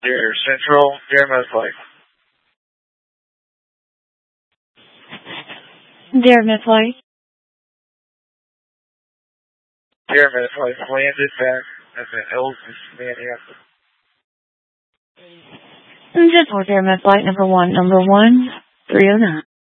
Dear Central, dear Flight. Dear Flight. Dear Flight, landed back at the Elvis Manhattan. Just for Dear Flight number 1, 309.